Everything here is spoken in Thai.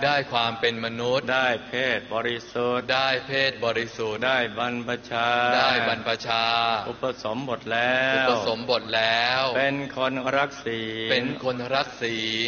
ได้ความเป็นมนุษย์ได้เพศบริสุทธิ์ได้เพศบริสุทธิ์ได้บรรพชาได้บรรพชาอุปสมบทแล้วอุปสมบทแล้วเป็นคนรักศีลเป็นคนรักศีล